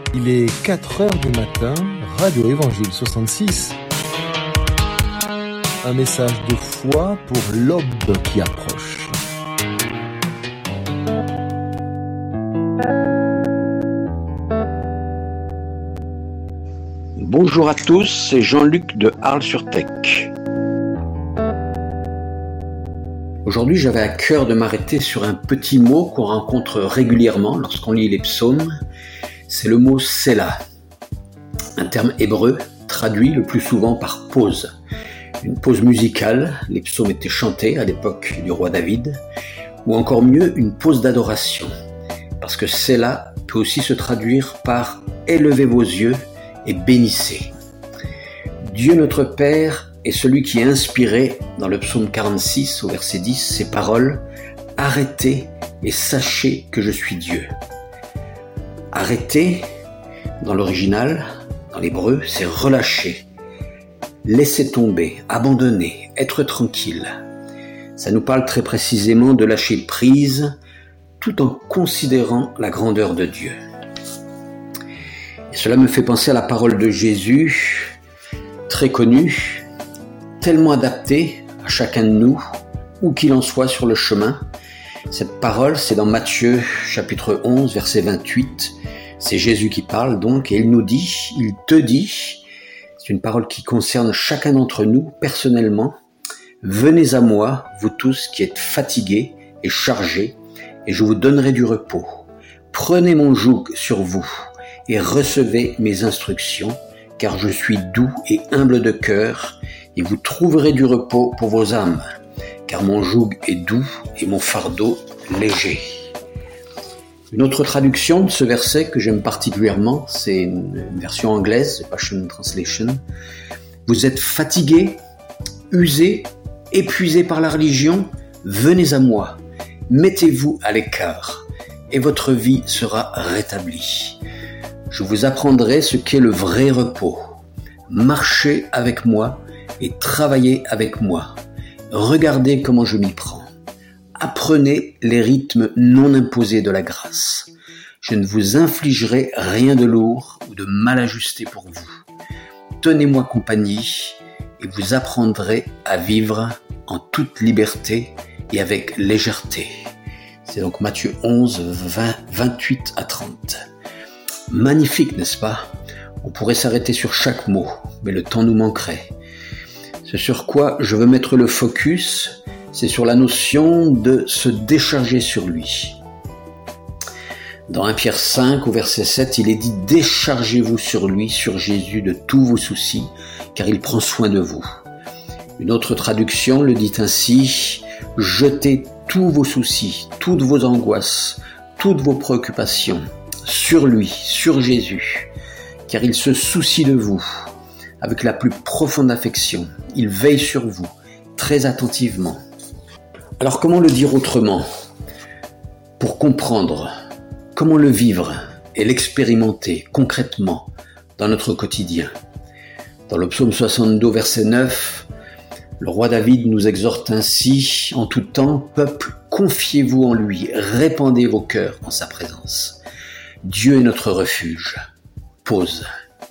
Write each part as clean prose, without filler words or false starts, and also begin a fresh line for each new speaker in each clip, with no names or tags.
Il est 4 heures du matin, Radio Évangile 66. Un message de foi pour l'aube qui approche.
Bonjour à tous, c'est Jean-Luc de Arles-sur-Tech. Aujourd'hui, j'avais à cœur de m'arrêter sur un petit mot qu'on rencontre régulièrement lorsqu'on lit les psaumes. C'est le mot Sélah, un terme hébreu traduit le plus souvent par pause. Une pause musicale, les psaumes étaient chantés à l'époque du roi David, ou encore mieux, une pause d'adoration. Parce que Sélah peut aussi se traduire par « élevez vos yeux et bénissez ». Dieu notre Père est celui qui a inspiré dans le psaume 46 au verset 10 ces paroles « Arrêtez et sachez que je suis Dieu ». Arrêter, dans l'original, dans l'hébreu, c'est relâcher, laisser tomber, abandonner, être tranquille. Ça nous parle très précisément de lâcher prise tout en considérant la grandeur de Dieu. Et cela me fait penser à la parole de Jésus, très connue, tellement adaptée à chacun de nous, où qu'il en soit sur le chemin. Cette parole, c'est dans Matthieu chapitre 11, verset 28. C'est Jésus qui parle donc, et il nous dit, il te dit, c'est une parole qui concerne chacun d'entre nous personnellement. Venez à moi, vous tous qui êtes fatigués et chargés, et je vous donnerai du repos. Prenez mon joug sur vous et recevez mes instructions, car je suis doux et humble de cœur, et vous trouverez du repos pour vos âmes, car mon joug est doux et mon fardeau léger. Une autre traduction de ce verset que j'aime particulièrement, c'est une version anglaise, Passion Translation. Vous êtes fatigués, usés, épuisés par la religion, venez à moi, mettez-vous à l'écart, et votre vie sera rétablie. Je vous apprendrai ce qu'est le vrai repos. Marchez avec moi et travaillez avec moi. Regardez comment je m'y prends. Apprenez les rythmes non imposés de la grâce. Je ne vous infligerai rien de lourd ou de mal ajusté pour vous. Tenez-moi compagnie et vous apprendrez à vivre en toute liberté et avec légèreté. C'est donc Matthieu 11, 28 à 30. Magnifique, n'est-ce pas ? On pourrait s'arrêter sur chaque mot, mais le temps nous manquerait. Ce sur quoi je veux mettre le focus, c'est sur la notion de se décharger sur lui. Dans 1 Pierre 5, au verset 7, il est dit « Déchargez-vous sur lui, sur Jésus, de tous vos soucis, car il prend soin de vous. » Une autre traduction le dit ainsi « Jetez tous vos soucis, toutes vos angoisses, toutes vos préoccupations sur lui, sur Jésus, car il se soucie de vous avec la plus profonde affection. Il veille sur vous très attentivement. » Alors comment le dire autrement ? Pour comprendre comment le vivre et l'expérimenter concrètement dans notre quotidien. Dans le psaume 62, verset 9, le roi David nous exhorte ainsi en tout temps, « Peuple, confiez-vous en lui, répandez vos cœurs en sa présence. Dieu est notre refuge. » Pause.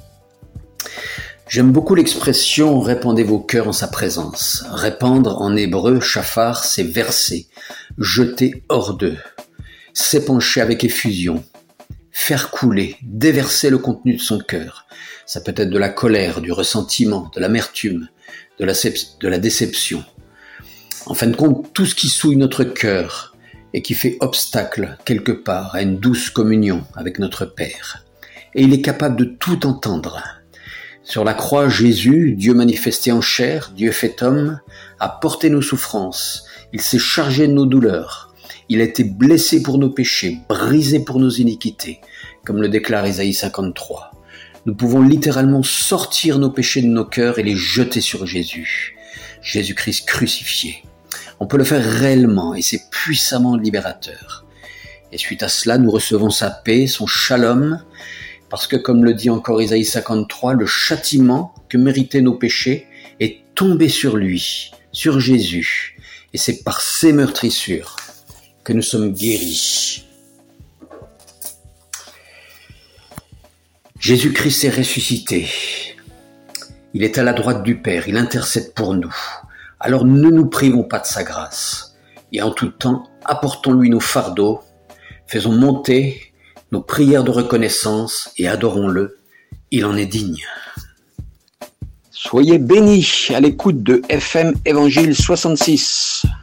J'aime beaucoup l'expression « répandez vos cœurs en sa présence ». Répandre en hébreu, shafar, c'est verser, jeter hors d'eux, s'épancher avec effusion, faire couler, déverser le contenu de son cœur. Ça peut être de la colère, du ressentiment, de l'amertume, de la déception. En fin de compte, tout ce qui souille notre cœur et qui fait obstacle quelque part à une douce communion avec notre Père. Et il est capable de tout entendre. Sur la croix, Jésus, Dieu manifesté en chair, Dieu fait homme, a porté nos souffrances. Il s'est chargé de nos douleurs. Il a été blessé pour nos péchés, brisé pour nos iniquités, comme le déclare Isaïe 53. Nous pouvons littéralement sortir nos péchés de nos cœurs et les jeter sur Jésus. Jésus-Christ crucifié. On peut le faire réellement et c'est puissamment libérateur. Et suite à cela, nous recevons sa paix, son shalom, parce que, comme le dit encore Isaïe 53, le châtiment que méritaient nos péchés est tombé sur lui, sur Jésus. Et c'est par ses meurtrissures que nous sommes guéris. Jésus-Christ est ressuscité. Il est à la droite du Père, il intercède pour nous. Alors ne nous privons pas de sa grâce. Et en tout temps, apportons-lui nos fardeaux, faisons monter nos prières de reconnaissance et adorons-le. Il en est digne.
Soyez bénis à l'écoute de FM Évangile 66.